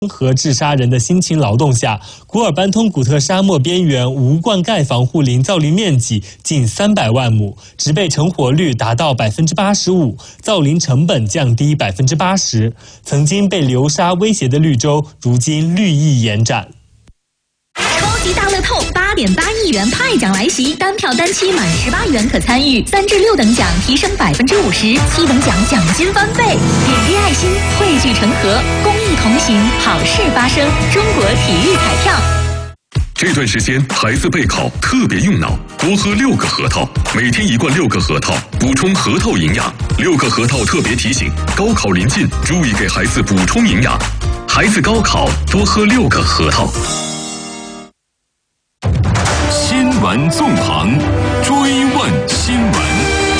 和治杀人的辛勤劳动下，古尔班通古特沙漠边缘无灌溉防护林造林面积近300万亩，植被成活率达到85%，造林成本降低80%。曾经被流沙威胁的绿洲，如今绿意延展。 超级大乐透8.8亿元派奖来袭，单票单期满18元可参与，3至6等奖提升50%，7等奖奖金翻倍。点滴爱心，汇聚成河，公益同行，好事发生。中国体育彩票。 这段时间孩子备考特别用脑，多喝6个核桃，每天1罐6个核桃，补充核桃营养。6个核桃特别提醒：高考临近，注意给孩子补充营养。孩子高考多喝6个核桃。 新闻纵横，追问新闻。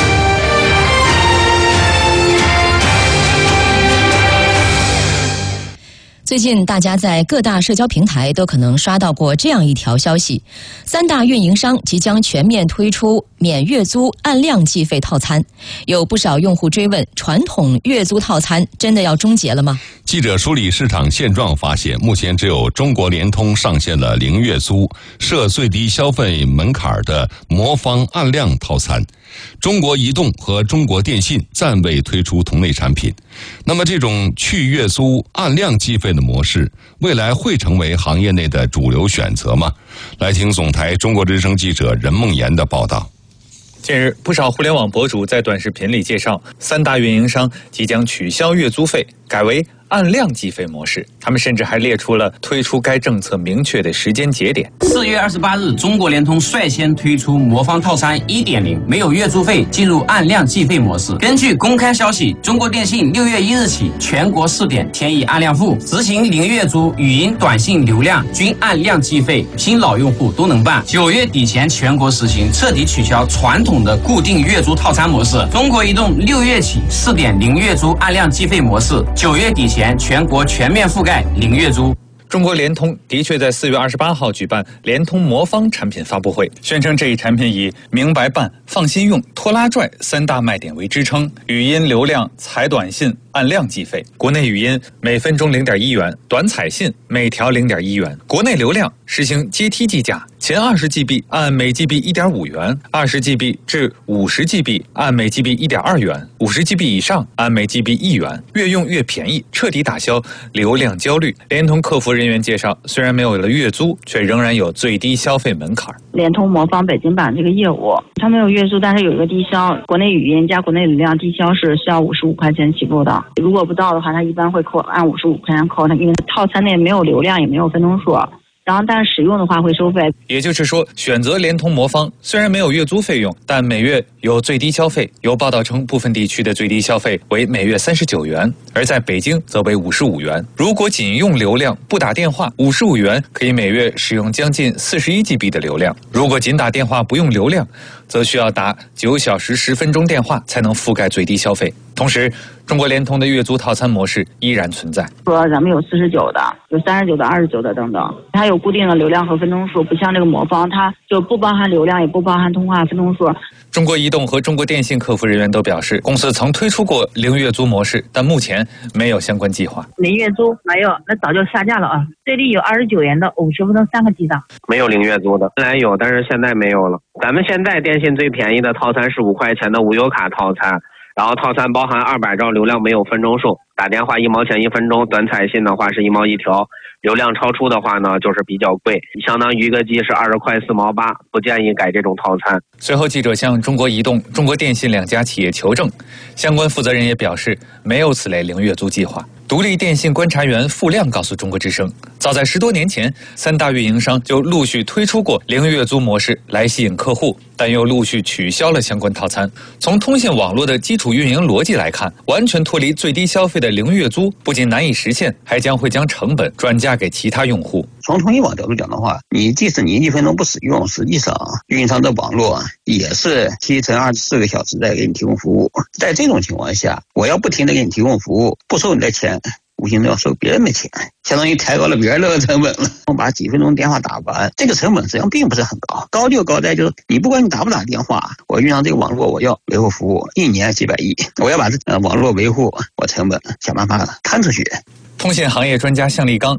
最近大家在各大社交平台都可能刷到过这样一条消息：3大运营商即将全面推出免月租按量计费套餐。有不少用户追问，传统月租套餐真的要终结了吗？ 记者梳理市场现状发现，目前只有中国联通上线了零月租、设最低消费门槛的魔方按量套餐。中国移动和中国电信暂未推出同类产品。那么这种去月租按量计费的模式，未来会成为行业内的主流选择吗？来听总台中国之声记者任梦妍的报道。 近日，不少互联网博主在短视频里介绍，3大运营商即将取消月租费，改为按量计费模式。他们甚至还列出了推出该政策明确的时间节点。 4月28日，中国联通率先推出魔方套餐 1.0， 没有月租费，进入按量计费模式。根据公开消息，中国电信6月1日起全国试点添以按量付，执行零月租，语音、短信流量均按量计费，新老用户都能办。9月底前全国实行，彻底取消传统的固定月租套餐模式。中国移动6月起试点零月租按量计费模式，9月底前全国全面覆盖零月租。 中国联通的确在4月28号举办联通魔方产品发布会，宣称这一产品以明白办、放心用、拖拉拽3大卖点为支撑，语音流量、采短信按量计费，国内语音每分钟0.1元，短采信每条0.1元，国内流量实行阶梯计价，前20GB 按每 GB 1.5元，20GB 至50GB 按每 GB 1.2元，50GB 以上按每 GB 1元，越用越便宜，彻底打消流量焦虑。联通客服人员介绍，虽然没有了月租，却仍然有最低消费门槛。 联通魔方北京版这个业务，它没有月租，但是有一个低消，国内语音加国内流量低消是需要55块钱起步的，如果不到的话，它一般会扣按55块钱扣，它因为套餐内没有流量也没有分钟数。然后，但是使用的话会收费。 也就是说，选择联通魔方虽然没有月租费用，但每月有最低消费。有报道称，部分地区的最低消费为每月39元，而在北京则为55元。如果仅用流量不打电话，55元可以每月使用将近41GB 的流量；如果仅打电话不用流量，则需要打9小时10分钟电话才能覆盖最低消费。同时，中国联通的月租套餐模式依然存在。 说咱们有49的，有39的、29的等等，它有固定的流量和分钟数，不像这个魔方，它就不包含流量，也不包含通话分钟数。 中国移动和中国电信客服人员都表示，公司曾推出过零月租模式，但目前没有相关计划。 零月租没有，那早就下架了啊！最低有29元的50分钟3个 G 的， 没有零月租的，本来有，但是现在没有了。咱们现在电信最便宜的套餐是5块钱的无忧卡套餐，然后套餐包含200兆流量，没有分钟数，打电话1毛钱1分钟，短彩信的话是1毛1条。流量超出的话呢，就是比较贵，相当于1个 G 是20块4毛8，不建议改这种套餐。 随后，记者向中国移动、中国电信2家企业求证，相关负责人也表示没有此类零月租计划。独立电信观察员付亮告诉中国之声，早在10多年前，3大运营商就陆续推出过零月租模式来吸引客户，但又陆续取消了相关套餐。从通信网络的基础运营逻辑来看，完全脱离最低消费的零月租不仅难以实现，还将会将成本转嫁给其他用户。 从通信网角度讲的话，你即使你1分钟不使用，实际上运营商的网络也是7乘24个小时在给你提供服务。在这种情况下，我要不停地给你提供服务，不收你的钱，无形中要收别人的钱，相当于抬高了别人的成本了。把几分钟电话打完，这个成本实际上并不是很高，高就高在就是你不管你打不打电话，我运上这个网络，我要维护服务，1年几百亿，我要把这网络维护，我成本想办法摊出去。 通信行业专家向立刚